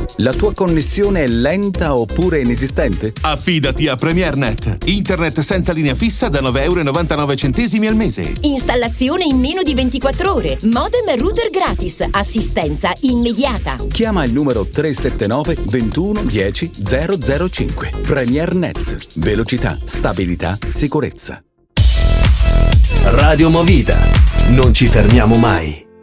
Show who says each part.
Speaker 1: La tua connessione è lenta oppure inesistente?
Speaker 2: Affidati a PremierNet. Internet senza linea fissa da €9,99 al mese.
Speaker 3: Installazione in meno di 24 ore. Modem e router gratis. Assistenza immediata.
Speaker 1: Chiama il numero 379 21 10 005. PremierNet. Velocità, stabilità, sicurezza.
Speaker 4: Radio Movida. Non ci fermiamo mai.